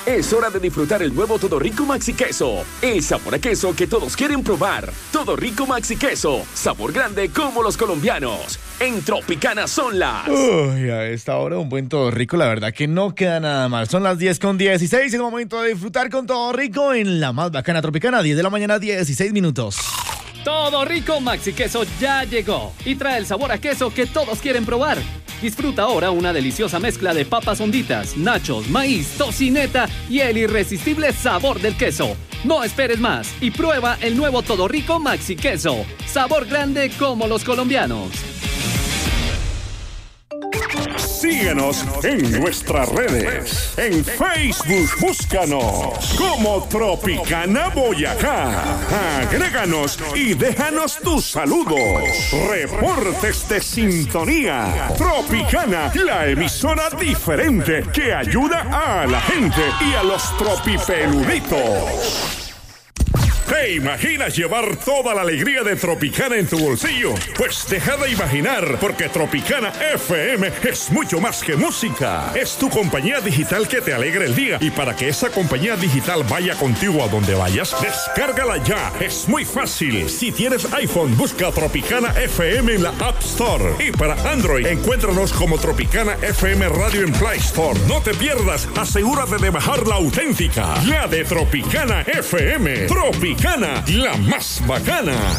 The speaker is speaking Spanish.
Es hora de disfrutar el nuevo Todo Rico Maxi Queso. El sabor a queso que todos quieren probar. Todo Rico Maxi Queso. Sabor grande como los colombianos. En Tropicana son las... Uy, a esta hora un buen Todo Rico, la verdad que no queda nada mal. Son las 10:16, es el momento de disfrutar con Todo Rico en la más bacana Tropicana, 10 de la mañana, 16 minutos. Todo Rico Maxi Queso ya llegó y trae el sabor a queso que todos quieren probar. Disfruta ahora una deliciosa mezcla de papas honditas, nachos, maíz, tocineta y el irresistible sabor del queso. No esperes más y prueba el nuevo Todo Rico Maxi Queso. Sabor grande como los colombianos. Síguenos en nuestras redes. En Facebook, búscanos como Tropicana Boyacá. Agréganos y déjanos tus saludos. Reportes de sintonía. Tropicana, la emisora diferente que ayuda a la gente y a los tropipeluditos. ¿Te imaginas llevar toda la alegría de Tropicana en tu bolsillo? Pues deja de imaginar, porque Tropicana FM es mucho más que música. Es tu compañía digital que te alegra el día. Y para que esa compañía digital vaya contigo a donde vayas, descárgala ya. Es muy fácil. Si tienes iPhone, busca Tropicana FM en la App Store. Y para Android, encuéntranos como Tropicana FM Radio en Play Store. No te pierdas, asegúrate de bajar la auténtica, la de Tropicana FM. Tropicana, la más bacana.